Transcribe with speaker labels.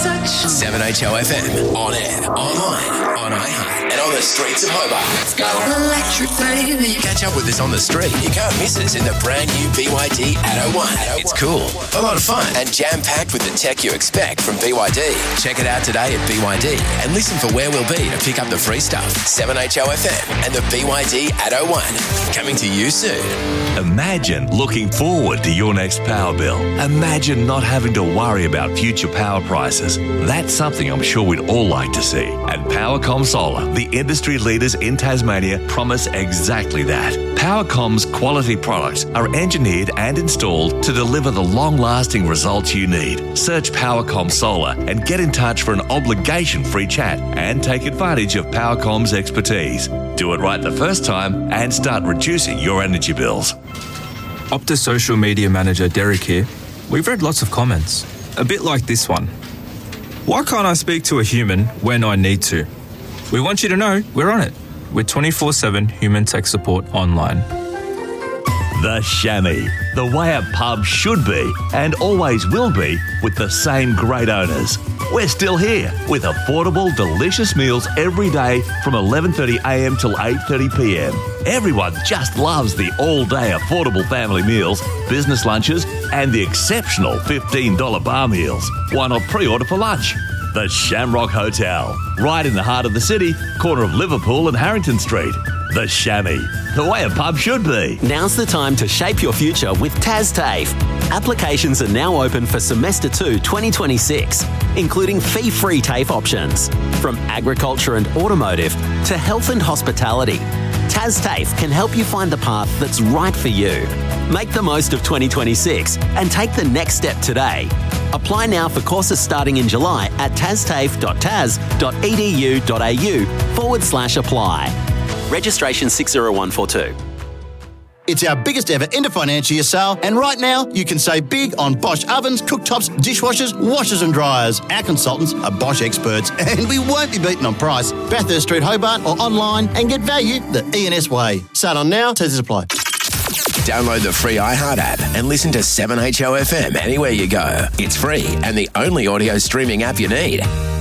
Speaker 1: touch.
Speaker 2: 7HOFM, on air, online, on iHeart, and on the streets of Hobart. Let's go.
Speaker 1: Electric baby.
Speaker 2: Catch up with us on the street. You can't miss us in the brand new BYD Atto 1. It's cool, a lot of fun, and jam-packed with the tech you expect from BYD. Check it out today at BYD and listen for where we'll be to pick up the free stuff. 7HOFM and the BYD Atto 1. Coming to you soon.
Speaker 3: Imagine looking forward to your next power bill. Imagine not having to worry about future power prices. That's something I'm sure we'd all like to see. And Powercom Solar, the industry leaders in Tasmania, promise exactly that. Powercom's quality products are engineered and installed to deliver the long-lasting results you need. Search Powercom Solar and get in touch for an obligation-free chat and take advantage of Powercom's expertise. Do it right the first time and start reducing your energy bills.
Speaker 4: Optus social media manager Derek here. We've read lots of comments, a bit like this one. Why can't I speak to a human when I need to? We want you to know we're on it. We're 24/7 human tech support online.
Speaker 3: The Chamois, the way a pub should be and always will be with the same great owners. We're still here with affordable, delicious meals every day from 11:30am till 8:30pm. Everyone just loves the all-day affordable family meals, business lunches and the exceptional $15 bar meals. Why not pre-order for lunch? The Shamrock Hotel, right in the heart of the city, corner of Liverpool and Harrington Street. The Chamois, the way a pub should be.
Speaker 5: Now's the time to shape your future with TasTAFE. Applications are now open for Semester 2 2026, including fee-free TAFE options. From agriculture and automotive to health and hospitality, TasTAFE can help you find the path that's right for you. Make the most of 2026 and take the next step today. Apply now for courses starting in July at tastafe.tas.edu.au/apply. Registration 60142.
Speaker 6: It's our biggest ever end of financial year sale, and right now you can save big on Bosch ovens, cooktops, dishwashers, washers and dryers. Our consultants are Bosch experts, and we won't be beaten on price. Bathurst Street, Hobart, or online and get value the E&S way. Start on now, terms apply.
Speaker 2: Download the free iHeart app and listen to 7HOFM anywhere you go. It's free and the only audio streaming app you need.